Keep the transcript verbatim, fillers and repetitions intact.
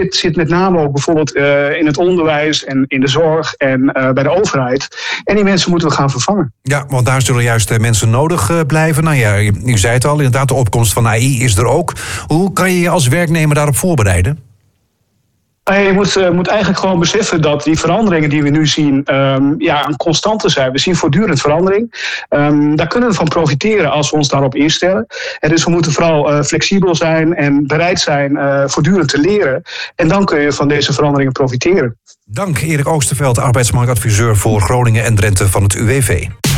zit, zit met name ook bijvoorbeeld uh, in het onderwijs en in de zorg en uh, bij de overheid. En die mensen moeten we gaan vervangen. Ja, want daar zullen juist mensen nodig uh, blijven. Nou ja, u, u zei het al, inderdaad, de opkomst van A I is er ook. Hoe kan je je als werknemer daarop voorbereiden? Je moet, uh, moet eigenlijk gewoon beseffen dat die veranderingen die we nu zien um, ja, een constante zijn. We zien voortdurend verandering. Um, daar kunnen we van profiteren als we ons daarop instellen. En dus we moeten vooral uh, flexibel zijn en bereid zijn uh, voortdurend te leren. En dan kun je van deze veranderingen profiteren. Dank Erik Oosterveld, arbeidsmarktadviseur voor Groningen en Drenthe van het U W V.